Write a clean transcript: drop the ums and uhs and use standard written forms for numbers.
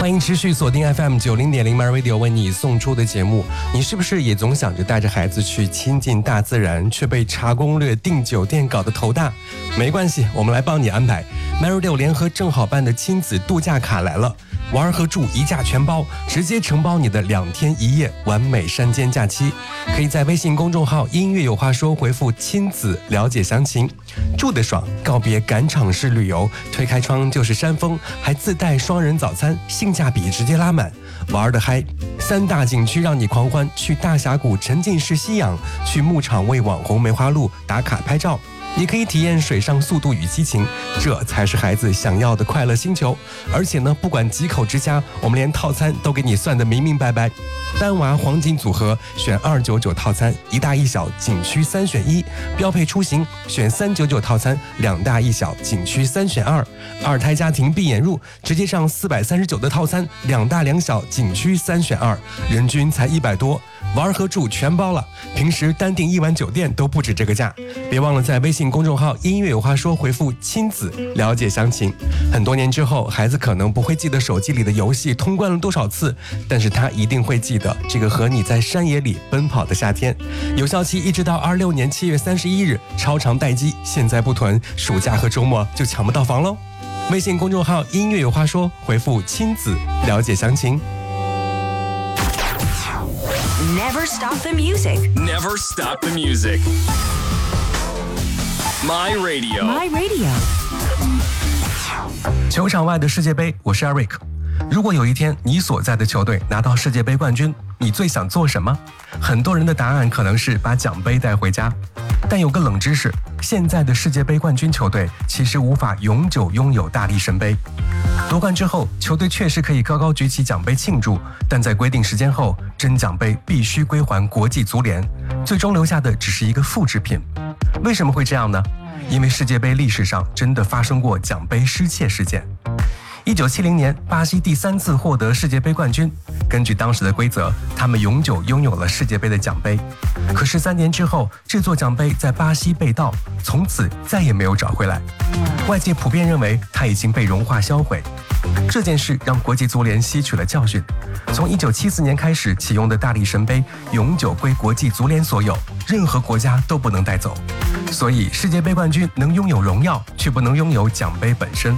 欢迎持续锁定 FM90.0 My Radio 为你送出的节目。你是不是也总想着带着孩子去亲近大自然，却被查攻略订酒店搞得头大？没关系，我们来帮你安排。My Radio 联合正好办的亲子度假卡来了，玩和住一价全包，直接承包你的2天1夜完美山间假期。可以在微信公众号音乐有话说回复亲子了解详情。住得爽，告别赶场式旅游，推开窗就是山峰，还自带双人早餐，性价比直接拉满。玩得嗨，3大景区让你狂欢，去大峡谷沉浸式吸氧，去牧场为网红梅花鹿打卡拍照。也可以体验水上速度与激情，这才是孩子想要的快乐星球。而且呢，不管几口之家，我们连套餐都给你算得明明白白。单娃黄金组合选299套餐，1大1小景区3选1；标配出行选399套餐，2大1小景区3选2；二胎家庭闭眼入直接上439的套餐，2大2小景区3选2，人均才100多。玩和住全包了，平时单订1晚酒店都不止这个价。别忘了在微信公众号音乐有话说回复亲子了解详情。很多年之后，孩子可能不会记得手机里的游戏通关了多少次，但是他一定会记得这个和你在山野里奔跑的夏天。有效期一直到26年7月31日，超长待机，现在不囤，暑假和周末就抢不到房喽。微信公众号音乐有话说回复亲子了解详情。 Never stop the music. Never stop the music. My Radio. My Radio. 球场外的世界杯，我是 Eric。如果有一天你所在的球队拿到世界杯冠军，你最想做什么？很多人的答案可能是把奖杯带回家。但有个冷知识，现在的世界杯冠军球队其实无法永久拥有大力神杯。夺冠之后，球队确实可以高高举起奖杯庆祝，但在规定时间后，真奖杯必须归还国际足联，最终留下的只是一个复制品。为什么会这样呢？因为世界杯历史上真的发生过奖杯失窃事件。1970年，巴西第3次获得世界杯冠军。根据当时的规则，他们永久拥有了世界杯的奖杯。可是3年之后，这座奖杯在巴西被盗，从此再也没有找回来。外界普遍认为它已经被融化销毁。这件事让国际足联吸取了教训，从1974年开始启用的大力神杯永久归国际足联所有，任何国家都不能带走。所以世界杯冠军能拥有荣耀，却不能拥有奖杯本身。